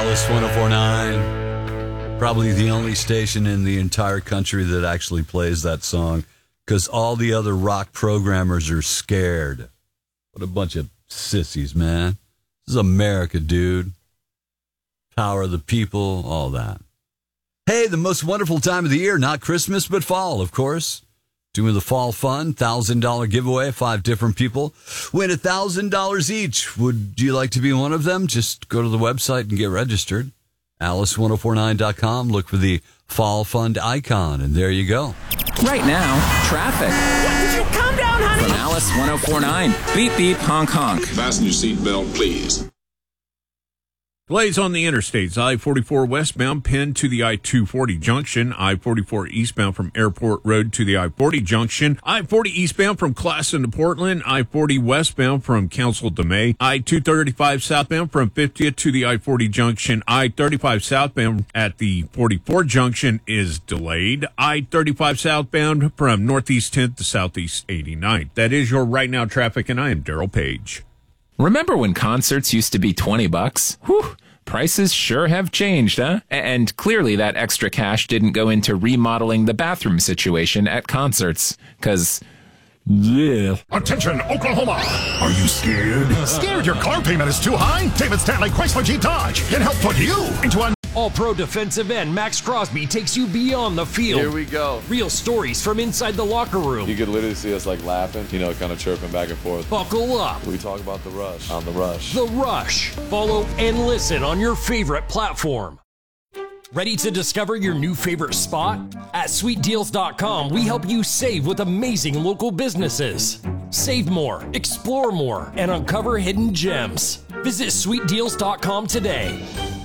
Alice 1049. Probably the only station in the entire country that actually plays that song because all the other rock programmers are scared. What a bunch of sissies, man. This is America, dude. Power of the people, all that. Hey, the most wonderful time of the year, not Christmas, but fall, of course. Doing the fall fun, $1,000 giveaway, 5 different people. Win $1,000 each. Would you like to be one of them? Just go to the website and get registered. Alice1049.com. Look for the Fall Fund icon, and there you go. Right now, traffic. Did you calm down, honey? From Alice 1049. Beep, beep, honk, honk. Fasten your seatbelt, please. Delays on the interstates. I-44 westbound pinned to the I-240 junction. I-44 eastbound from Airport Road to the I-40 junction. I-40 eastbound from Classen to Portland. I-40 westbound from Council to May. I-235 southbound from 50th to the I-40 junction. I-35 southbound at the 44 junction is delayed. I-35 southbound from Northeast 10th to Southeast 89th. That is your right now traffic, and I am Daryl Page. Remember when concerts used to be $20? Whew, prices sure have changed, huh? And clearly that extra cash didn't go into remodeling the bathroom situation at concerts, 'cause... yeah. Attention, Oklahoma! Are you scared? Scared your car payment is too high? David Stanley Chrysler Jeep Dodge can help put you into a All-Pro defensive end Max Crosby takes you beyond the field. Here we go. Real stories from inside the locker room. You could literally see us like laughing, kind of chirping back and forth. Buckle up. We talk about The Rush on The Rush. The Rush. Follow and listen on your favorite platform. Ready to discover your new favorite spot? At sweetdeals.com, we help you save with amazing local businesses. Save more, explore more, and uncover hidden gems. Visit sweetdeals.com today.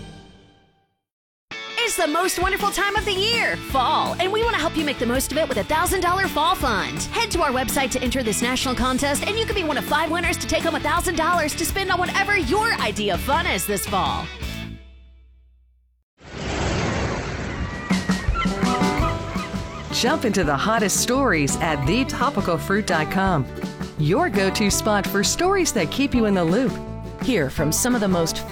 It's the most wonderful time of the year, fall, and we want to help you make the most of it with a $1,000 fall fund. Head to our website to enter this national contest, and you could be one of 5 winners to take home $1,000 to spend on whatever your idea of fun is this fall. Jump into the hottest stories at thetopicalfruit.com. Your go-to spot for stories that keep you in the loop. Hear from some of the most